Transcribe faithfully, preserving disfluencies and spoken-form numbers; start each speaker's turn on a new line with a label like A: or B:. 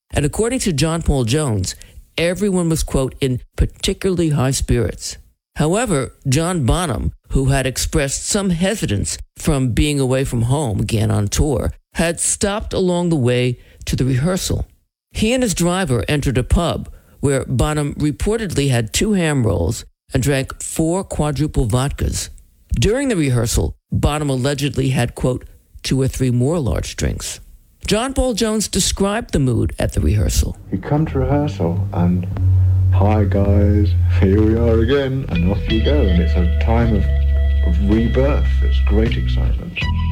A: And according to John Paul Jones, everyone was, quote, in particularly high spirits. However, John Bonham, who had expressed some hesitance from being away from home again on tour, had stopped along the way to the rehearsal. He and his driver entered a pub where Bonham reportedly had two ham rolls and drank four quadruple vodkas. During the rehearsal, Bonham allegedly had, quote, two or three more large drinks. John Paul Jones described the mood at the rehearsal.
B: You come to rehearsal and, hi guys, here we are again, and off you go. And it's a time of, of rebirth. It's great excitement.